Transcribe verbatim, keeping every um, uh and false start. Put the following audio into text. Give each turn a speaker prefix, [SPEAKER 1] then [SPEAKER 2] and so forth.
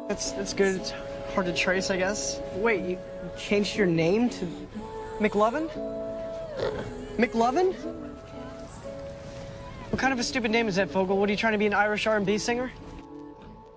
[SPEAKER 1] That's, that's good. It's hard to trace, I guess. Wait, you changed your name to McLovin? McLovin? What kind of a stupid name is that, Fogel? What, are you trying to be an Irish R and B singer?